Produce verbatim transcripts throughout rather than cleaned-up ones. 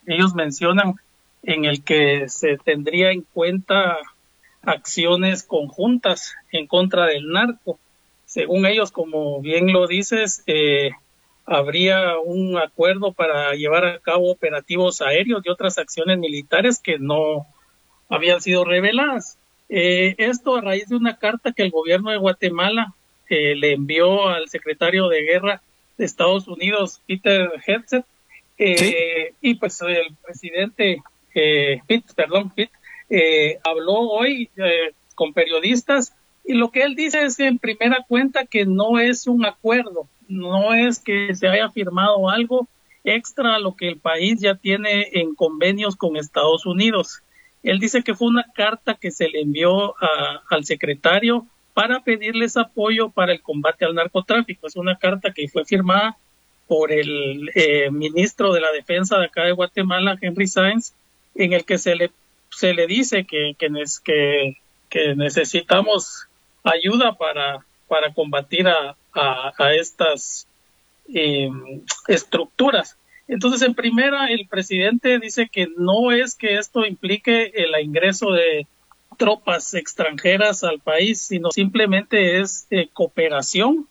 ellos mencionan en el que se tendría en cuenta acciones conjuntas en contra del narco. Según ellos, como bien lo dices, eh, habría un acuerdo para llevar a cabo operativos aéreos y otras acciones militares que no habían sido reveladas. Eh, esto a raíz de una carta que el gobierno de Guatemala eh, le envió al secretario de Guerra de Estados Unidos, Peter Hegseth, eh, ¿sí? Y pues el presidente eh, Pitt, perdón, Pitt, eh, habló hoy eh, con periodistas, y lo que él dice es en primera cuenta que no es un acuerdo, no es que se haya firmado algo extra a lo que el país ya tiene en convenios con Estados Unidos. Él dice que fue una carta que se le envió a, al secretario para pedirles apoyo para el combate al narcotráfico. Es una carta que fue firmada por el eh, ministro de la Defensa de acá de Guatemala, Henry Sáenz, en el que se le se le dice que que, que, que necesitamos ayuda para para combatir a, a, a estas eh, estructuras. Entonces, en primera, el presidente dice que no es que esto implique el ingreso de tropas extranjeras al país, sino simplemente es eh, cooperación,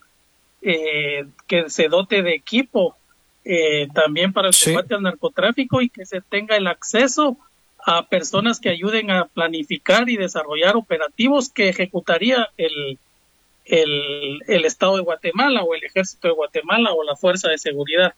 eh, que se dote de equipo eh, también para el sí. combate al narcotráfico, y que se tenga el acceso a personas que ayuden a planificar y desarrollar operativos que ejecutaría el, el, el Estado de Guatemala o el Ejército de Guatemala o la Fuerza de Seguridad.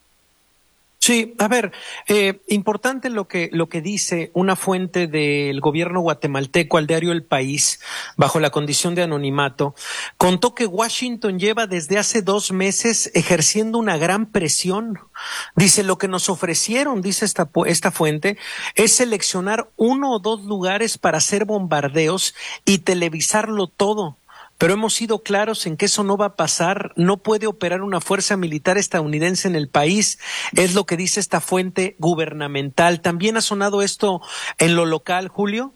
Sí, a ver, eh, importante lo que lo que dice una fuente del gobierno guatemalteco al diario El País, bajo la condición de anonimato, contó que Washington lleva desde hace dos meses ejerciendo una gran presión. Dice, lo que nos ofrecieron, dice esta, esta fuente, es seleccionar uno o dos lugares para hacer bombardeos y televisarlo todo. Pero hemos sido claros en que eso no va a pasar, no puede operar una fuerza militar estadounidense en el país, es lo que dice esta fuente gubernamental. ¿También ha sonado esto en lo local, Julio?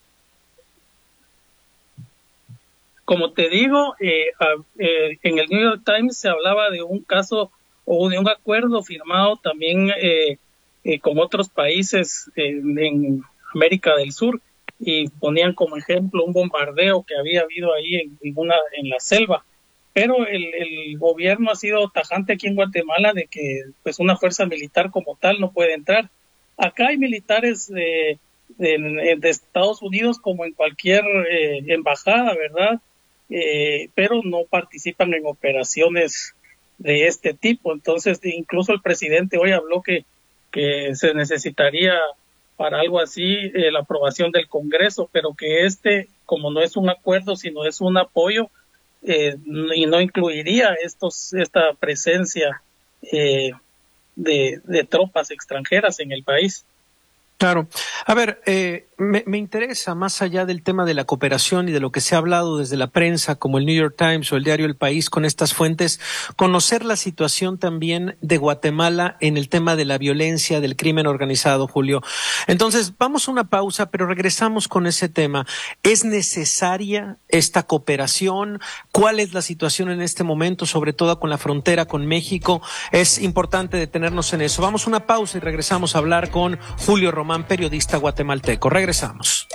Como te digo, eh, eh, en el New York Times se hablaba de un caso o de un acuerdo firmado también eh, eh, con otros países eh, en América del Sur, y ponían como ejemplo un bombardeo que había habido ahí en, en una en la selva, pero el, el gobierno ha sido tajante aquí en Guatemala de que pues una fuerza militar como tal no puede entrar. Acá hay militares de, de, de Estados Unidos como en cualquier eh, embajada, ¿verdad? Eh, pero no participan en operaciones de este tipo. Entonces, incluso el presidente hoy habló que, que se necesitaría para algo así eh, la aprobación del Congreso, pero que este, como no es un acuerdo, sino es un apoyo, eh, y no incluiría estos esta presencia eh, de, de tropas extranjeras en el país. Claro. A ver, eh, me, me interesa, más allá del tema de la cooperación y de lo que se ha hablado desde la prensa, como el New York Times o el diario El País con estas fuentes, conocer la situación también de Guatemala en el tema de la violencia, del crimen organizado, Julio. Entonces, vamos a una pausa, pero regresamos con ese tema. ¿Es necesaria esta cooperación? ¿Cuál es la situación en este momento, sobre todo con la frontera con México? Es importante detenernos en eso. Vamos a una pausa y regresamos a hablar con Julio Román, periodista guatemalteco. Regresamos.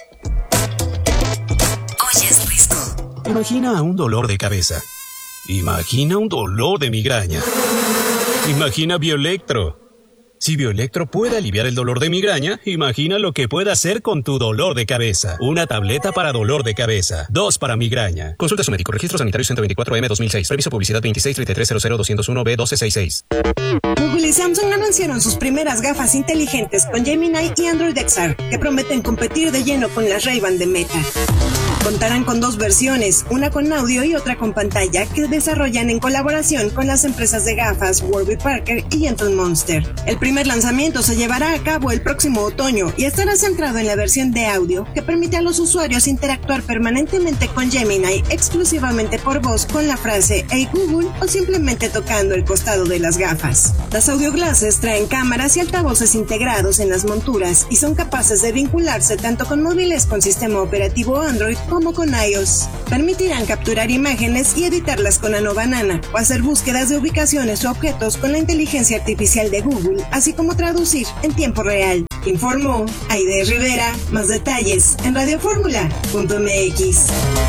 Oyes Risco. Imagina un dolor de cabeza. Imagina un dolor de migraña. Imagina Bioelectro. Si Bioelectro puede aliviar el dolor de migraña, imagina lo que puede hacer con tu dolor de cabeza. Una tableta para dolor de cabeza, dos para migraña. Consulta a su médico. Registro Sanitario ciento veinticuatro M dos mil seis. Previso publicidad veintiséis treinta y tres cero cero doscientos uno B doce sesenta y seis. Google y Samsung anunciaron sus primeras gafas inteligentes con Gemini y Android X R, que prometen competir de lleno con las Ray-Ban de Meta. Contarán con dos versiones, una con audio y otra con pantalla, que desarrollan en colaboración con las empresas de gafas Warby Parker y Gentle Monster. El El primer lanzamiento se llevará a cabo el próximo otoño y estará centrado en la versión de audio, que permite a los usuarios interactuar permanentemente con Gemini exclusivamente por voz con la frase "Hey Google" o simplemente tocando el costado de las gafas. Las audio glasses traen cámaras y altavoces integrados en las monturas y son capaces de vincularse tanto con móviles con sistema operativo Android como con iOS. Permitirán capturar imágenes y editarlas con Nano Banana o hacer búsquedas de ubicaciones o objetos con la inteligencia artificial de Google, así como traducir en tiempo real. Informó Aide Rivera. Más detalles en radioformula punto m x.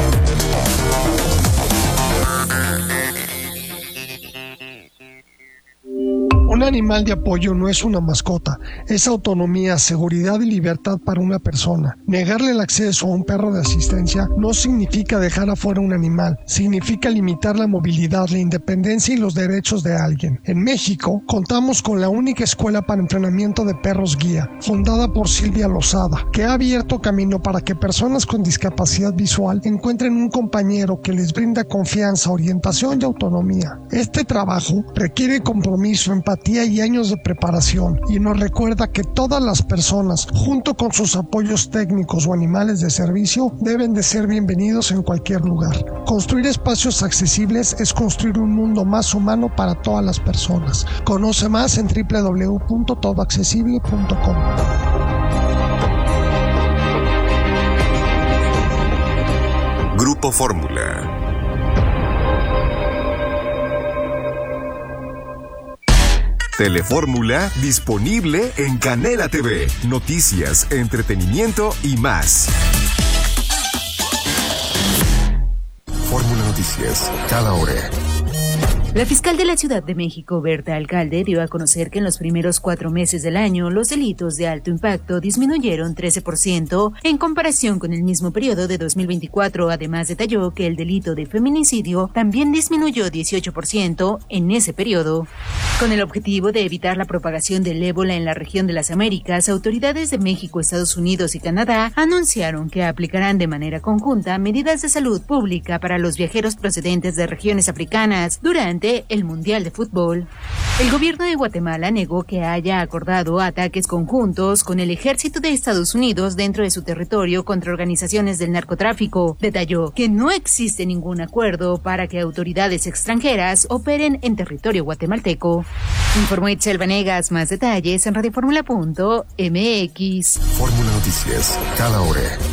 Un animal de apoyo no es una mascota, es autonomía, seguridad y libertad para una persona. Negarle el acceso a un perro de asistencia no significa dejar afuera un animal, significa limitar la movilidad, la independencia y los derechos de alguien. En México, contamos con la única escuela para entrenamiento de perros guía, fundada por Silvia Lozada, que ha abierto camino para que personas con discapacidad visual encuentren un compañero que les brinda confianza, orientación y autonomía. Este trabajo requiere compromiso, empatía y años de preparación, y nos recuerda que todas las personas, junto con sus apoyos técnicos o animales de servicio, deben de ser bienvenidos en cualquier lugar. Construir espacios accesibles es construir un mundo más humano para todas las personas. Conoce más en doble u doble u doble u punto todo accesible punto com. Grupo Fórmula. Telefórmula disponible en Canela T V. Noticias, entretenimiento y más. Fórmula Noticias, cada hora. La fiscal de la Ciudad de México, Berta Alcalde, dio a conocer que en los primeros cuatro meses del año los delitos de alto impacto disminuyeron trece por ciento en comparación con el mismo periodo de dos mil veinticuatro. Además, detalló que el delito de feminicidio también disminuyó dieciocho por ciento en ese periodo. Con el objetivo de evitar la propagación del ébola en la región de las Américas, autoridades de México, Estados Unidos y Canadá anunciaron que aplicarán de manera conjunta medidas de salud pública para los viajeros procedentes de regiones africanas durante el Mundial de Fútbol. El gobierno de Guatemala negó que haya acordado ataques conjuntos con el ejército de Estados Unidos dentro de su territorio contra organizaciones del narcotráfico. Detalló que no existe ningún acuerdo para que autoridades extranjeras operen en territorio guatemalteco. Informó Itzel Vanegas. Más detalles en radioformula punto m x. Fórmula Noticias, cada hora.